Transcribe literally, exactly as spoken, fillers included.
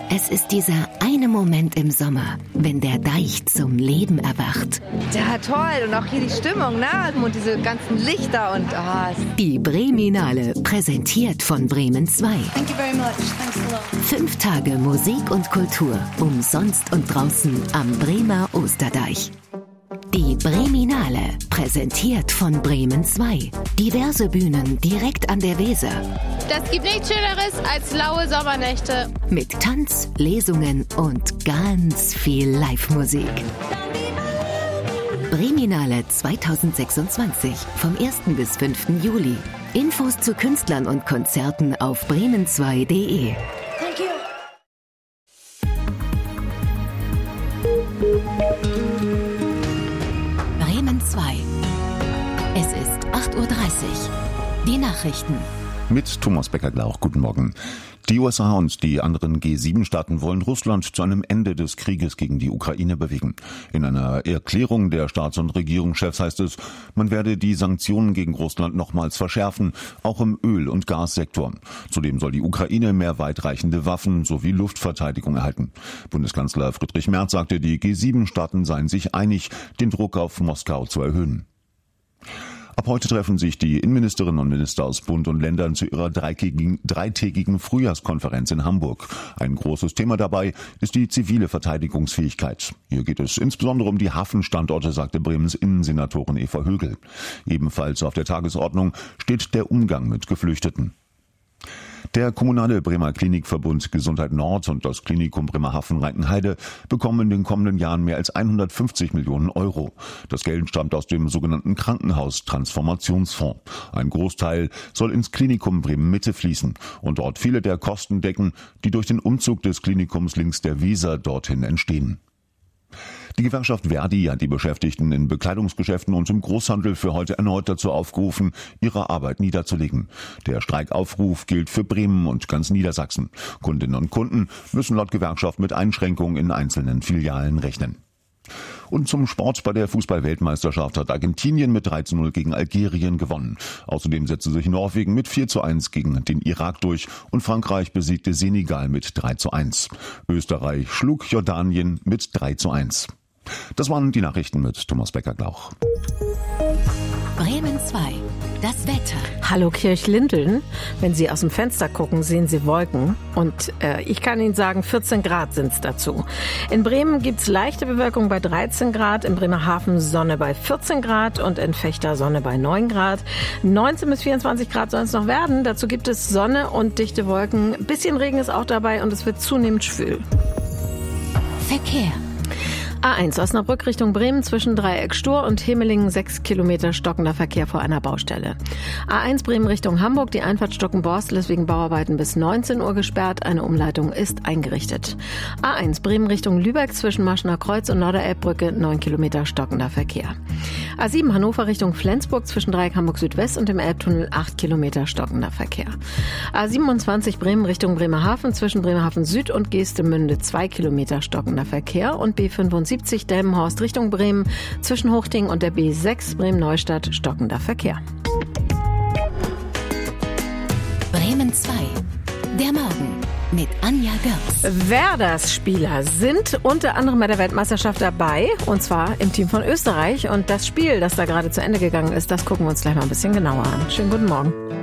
Es ist dieser eine Moment im Sommer, wenn der Deich zum Leben erwacht. Ja, toll. Und auch hier die Stimmung, ne? Und diese ganzen Lichter und... Oh, die Breminale, präsentiert von Bremen zwei. Thank you very much. Thanks a lot. Fünf Tage Musik und Kultur, umsonst und draußen am Bremer Osterdeich. Die Breminale, präsentiert von Bremen zwei. Diverse Bühnen direkt an der Weser. Das gibt nichts Schöneres als laue Sommernächte. Mit Tanz, Lesungen und ganz viel Live-Musik. Breminale zwanzig sechsundzwanzig, vom ersten bis fünften Juli. Infos zu Künstlern und Konzerten auf bremen zwei punkt de. Thank you. Bremen zwei. Es ist acht Uhr dreißig. Die Nachrichten. Mit Thomas Becker-Glauch. Guten Morgen. Die U S A und die anderen G sieben Staaten wollen Russland zu einem Ende des Krieges gegen die Ukraine bewegen. In einer Erklärung der Staats- und Regierungschefs heißt es, man werde die Sanktionen gegen Russland nochmals verschärfen, auch im Öl- und Gassektor. Zudem soll die Ukraine mehr weitreichende Waffen sowie Luftverteidigung erhalten. Bundeskanzler Friedrich Merz sagte, die G sieben Staaten seien sich einig, den Druck auf Moskau zu erhöhen. Ab heute treffen sich die Innenministerinnen und Minister aus Bund und Ländern zu ihrer dreitägigen, dreitägigen Frühjahrskonferenz in Hamburg. Ein großes Thema dabei ist die zivile Verteidigungsfähigkeit. Hier geht es insbesondere um die Hafenstandorte, sagte Bremens Innensenatorin Eva Högel. Ebenfalls auf der Tagesordnung steht der Umgang mit Geflüchteten. Der kommunale Bremer Klinikverbund Gesundheit Nord und das Klinikum Bremerhaven-Reichenheide bekommen in den kommenden Jahren mehr als hundertfünfzig Millionen Euro. Das Geld stammt aus dem sogenannten Krankenhaus-Transformationsfonds. Ein Großteil soll ins Klinikum Bremen-Mitte fließen und dort viele der Kosten decken, die durch den Umzug des Klinikums links der Weser dorthin entstehen. Die Gewerkschaft Verdi hat die Beschäftigten in Bekleidungsgeschäften und im Großhandel für heute erneut dazu aufgerufen, ihre Arbeit niederzulegen. Der Streikaufruf gilt für Bremen und ganz Niedersachsen. Kundinnen und Kunden müssen laut Gewerkschaft mit Einschränkungen in einzelnen Filialen rechnen. Und zum Sport: Bei der Fußball-Weltmeisterschaft hat Argentinien mit drei zu null gegen Algerien gewonnen. Außerdem setzte sich Norwegen mit vier zu eins gegen den Irak durch und Frankreich besiegte Senegal mit drei zu eins. Österreich schlug Jordanien mit drei zu eins. Das waren die Nachrichten mit Thomas Becker-Glauch. Bremen zwei. Das Wetter. Hallo Kirchlindeln. Wenn Sie aus dem Fenster gucken, sehen Sie Wolken. Und äh, ich kann Ihnen sagen, vierzehn Grad sind es dazu. In Bremen gibt's leichte Bewölkung bei dreizehn Grad, in Bremerhaven Sonne bei vierzehn Grad und in Vechta Sonne bei neun Grad. neunzehn bis vierundzwanzig Grad sollen es noch werden. Dazu gibt es Sonne und dichte Wolken. Ein bisschen Regen ist auch dabei und es wird zunehmend schwül. Verkehr. A eins Osnabrück Richtung Bremen zwischen Dreieck Stur und Himmelingen sechs Kilometer stockender Verkehr vor einer Baustelle. A eins Bremen Richtung Hamburg, die Einfahrt Stockenborstel ist wegen Bauarbeiten bis neunzehn Uhr gesperrt. Eine Umleitung ist eingerichtet. A eins Bremen Richtung Lübeck zwischen Maschener Kreuz und Norderelbbrücke neun Kilometer stockender Verkehr. A sieben Hannover Richtung Flensburg zwischen Dreieck Hamburg Südwest und dem Elbtunnel acht Kilometer stockender Verkehr. A siebenundzwanzig Bremen Richtung Bremerhaven zwischen Bremerhaven Süd und Geestemünde zwei Kilometer stockender Verkehr und B fünfundsiebzig Delmenhorst Richtung Bremen zwischen Hochting und der B sechs Bremen-Neustadt stockender Verkehr. Bremen zwei. Der Morgen mit Anja Görs. Werders Spieler sind unter anderem bei der Weltmeisterschaft dabei, und zwar im Team von Österreich. Und das Spiel, das da gerade zu Ende gegangen ist, das gucken wir uns gleich mal ein bisschen genauer an. Schönen guten Morgen.